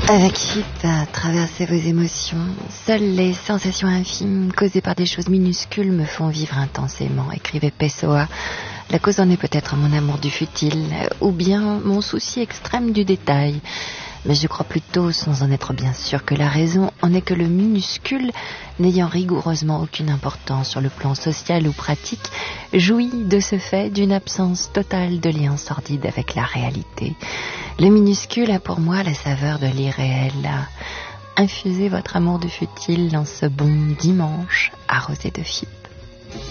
Avec Chip, traversez vos émotions. Seules les sensations infimes causées par des choses minuscules me font vivre intensément, écrivait Pessoa. La cause en est peut-être mon amour du futile, ou bien mon souci extrême du détail. Mais je crois plutôt, sans en être bien sûr, que la raison en est que le minuscule, n'ayant rigoureusement aucune importance sur le plan social ou pratique, jouit de ce fait d'une absence totale de lien sordide avec la réalité. Le minuscule a pour moi la saveur de l'irréel. Infusez votre amour du futile dans ce bon dimanche arrosé de Chypre.